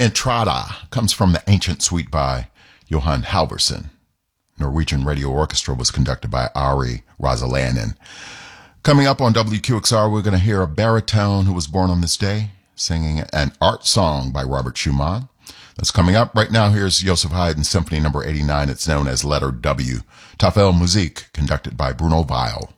Entrada comes from the Ancient Suite by Johan Halvorsen. Norwegian Radio Orchestra was conducted by Ari Rasalainen. Coming up on WQXR, we're going to hear a baritone who was born on this day singing an art song by Robert Schumann. That's coming up. Right now, here's Joseph Haydn Symphony number 89. It's known as Letter W. Tafel Musik, conducted by Bruno Weil.